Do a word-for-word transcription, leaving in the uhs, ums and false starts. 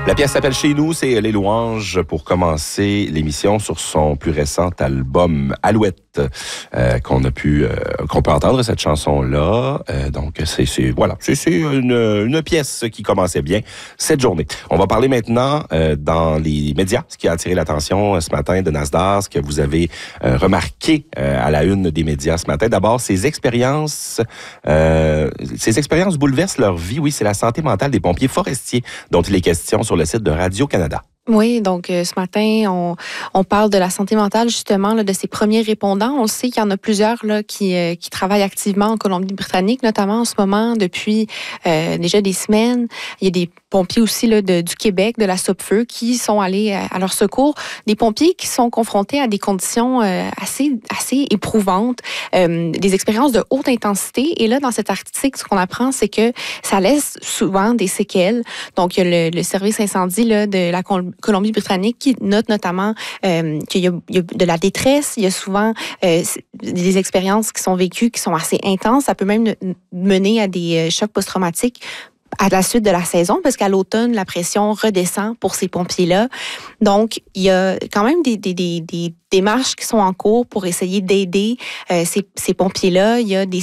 La pièce s'appelle Chez nous, c'est Les Louanges pour commencer l'émission sur son plus récent album Alouette euh, qu'on a pu euh, qu'on peut entendre cette chanson là. Euh, donc c'est c'est voilà, c'est c'est une, une pièce qui commençait bien cette journée. On va parler maintenant euh, dans les médias, ce qui a attiré l'attention ce matin de Nasdaq, ce que vous avez euh, remarqué euh, à la une des médias ce matin. D'abord, ces expériences euh, ces expériences bouleversent leur vie. Oui, c'est la santé mentale des pompiers forestiers dont il est question sur le site de Radio-Canada. Oui, donc euh, ce matin, on, on parle de la santé mentale, justement, là, de ces premiers répondants. On sait qu'il y en a plusieurs là, qui, euh, qui travaillent activement en Colombie-Britannique, notamment en ce moment, depuis euh, déjà des semaines. Il y a des pompiers aussi là, de, du Québec, de la Sopfeu, qui sont allés à, à leur secours. Des pompiers qui sont confrontés à des conditions euh, assez, assez éprouvantes, euh, des expériences de haute intensité. Et là, dans cet article, ce qu'on apprend, c'est que ça laisse souvent des séquelles. Donc, il y a le, le service incendie là, de la Colombie-Britannique qui note notamment euh, qu'il y a, il y a de la détresse, il y a souvent euh, des expériences qui sont vécues qui sont assez intenses. Ça peut même mener à des chocs post-traumatiques à la suite de la saison, parce qu'à l'automne, la pression redescend pour ces pompiers-là. Donc, il y a quand même des, des, des, des démarches qui sont en cours pour essayer d'aider euh, ces, ces pompiers-là. Il y a des